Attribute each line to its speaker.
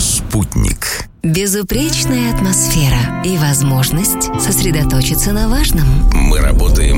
Speaker 1: «Спутник».
Speaker 2: Безупречная атмосфера и возможность сосредоточиться на важном.
Speaker 1: Мы работаем